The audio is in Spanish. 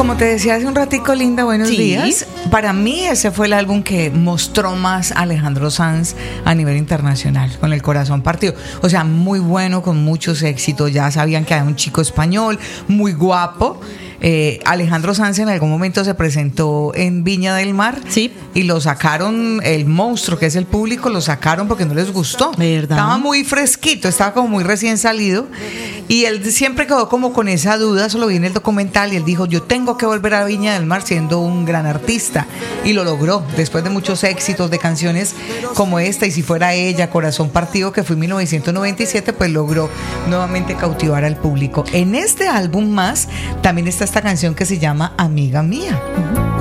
como te decía hace un ratico, Linda, buenos días. Para mí ese fue el álbum que mostró más a Alejandro Sanz a nivel internacional, con el corazón partido. O sea, muy bueno, con muchos éxitos. Ya sabían que era un chico español, muy guapo. Alejandro Sanz en algún momento se presentó en Viña del Mar, sí, y lo sacaron, el monstruo que es el público, lo sacaron porque no les gustó. ¿Verdad? Estaba muy fresquito, estaba como muy recién salido, y él siempre quedó como con esa duda. Eso lo vi en el documental, y él dijo: yo tengo que volver a Viña del Mar siendo un gran artista, y lo logró después de muchos éxitos de canciones como esta, Y si fuera ella, Corazón partido, que fue en 1997, pues logró nuevamente cautivar al público. En este álbum más también está esta canción que se llama Amiga Mía.